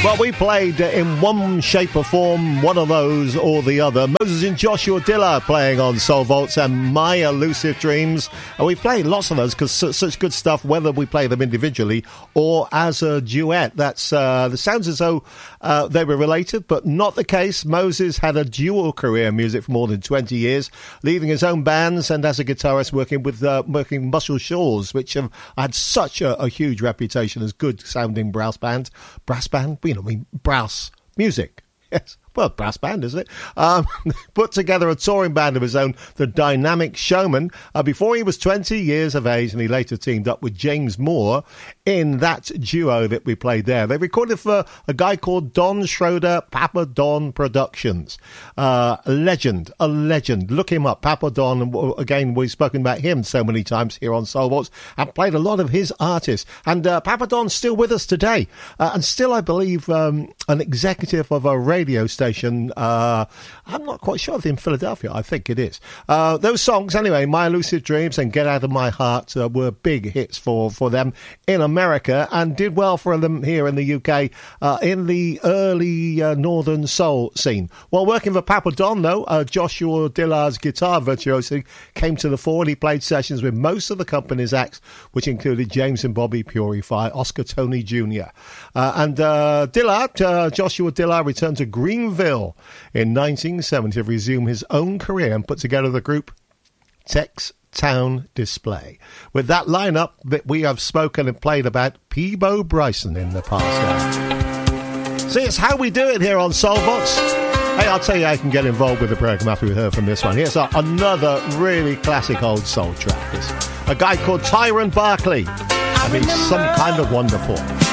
Well, we played in one shape or form, one of those or the other. Moses and Joshua Dilla playing on Soul Vaults and My Elusive Dreams. And we've played lots of those because such good stuff, whether we play them individually or as a duet. That's the sounds as though they were related, but not the case. Moses had a dual career in music for more than 20 years, leading his own bands and as a guitarist working with Muscle Shoals, which have had such a huge reputation as good sounding brass band, brass music. Yes. Well, brass band, isn't it? Put together a touring band of his own, the Dynamic Showman, before he was 20 years of age, and he later teamed up with James Moore in that duo that we played there. They recorded for a guy called Don Schroeder, Papa Don Productions. A legend. Look him up, Papa Don. Again, we've spoken about him so many times here on Soul Vaults and played a lot of his artists. And Papa Don's still with us today, and still, I believe, an executive of a radio station. I'm not quite sure if in Philadelphia. I think it is. Those songs, anyway, My Elusive Dreams and Get Out of My Heart were big hits for them in America and did well for them here in the UK in the early Northern Soul scene. While working for Papa Don, though, Joshua Dilla's guitar virtuosity came to the fore, and he played sessions with most of the company's acts, which included James and Bobby Purify, Oscar Tony Jr. And Joshua Dilla returned to Greenville in 1970 to resume his own career and put together the group Tex Town Display. With that lineup that we have spoken and played about Peabo Bryson in the past. See, it's how we do it here on Soul Vaults. Hey, I'll tell you how you can get involved with the program after we heard from this one. Here's another really classic old soul track. It's a guy called Tyron Barkley. I mean, some kind of wonderful.